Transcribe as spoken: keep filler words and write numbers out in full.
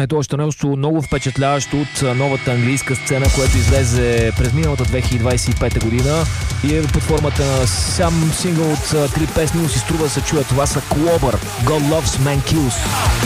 Ето още нещо много впечатляващо от новата английска сцена, което излезе през миналата две хиляди двадесет и пета година и е под формата на сам сингъл от три песни, но си струва да се чуе. Това са Clover, God Loves Man Kills.